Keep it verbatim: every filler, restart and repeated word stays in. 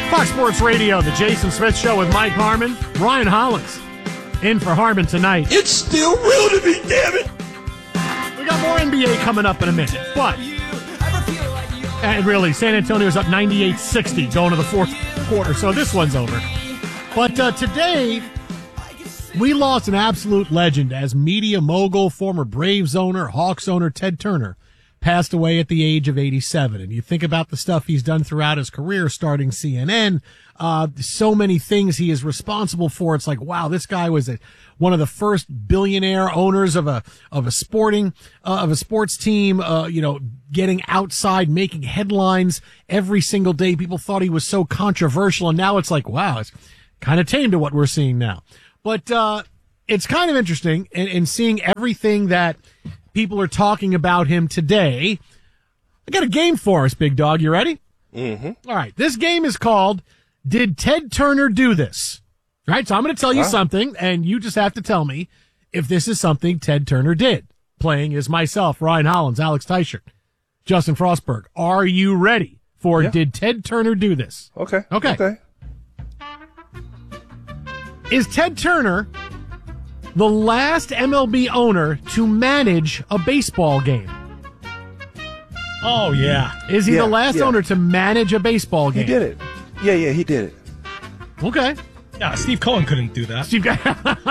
Fox Sports Radio, the Jason Smith Show with Mike Harmon. Ryan Hollins in for Harmon tonight. It's still real to me, damn it. We got more N B A coming up in a minute, but and really, San Antonio's up ninety-eight sixty going to the fourth quarter, so this one's over. But uh, today, we lost an absolute legend as media mogul, former Braves owner, Hawks owner Ted Turner passed away at the age of eighty-seven. And you think about the stuff he's done throughout his career, starting C N N, uh, so many things he is responsible for. It's like, wow, this guy was a, one of the first billionaire owners of a, of a sporting, uh, of a sports team, uh, you know, getting outside, making headlines every single day. People thought he was so controversial. And now it's like, wow, it's kind of tame to what we're seeing now. But, uh, it's kind of interesting in, in seeing everything that people are talking about him today. I got a game for us, big dog. You ready? Mm-hmm. All right. This game is called Did Ted Turner Do This? All right. So I'm going to tell you Huh? something, and you just have to tell me if this is something Ted Turner did. Playing is myself, Ryan Hollins, Alex Teichert, Justin Frostberg. Are you ready for Yeah. Did Ted Turner Do This? Okay. Okay. Okay. Is Ted Turner the last M L B owner to manage a baseball game? Oh, yeah. Is he Yeah, the last yeah. owner to manage a baseball game? He did it. Yeah, yeah, he did it. Okay. Yeah, Steve Cohen couldn't do that. Steve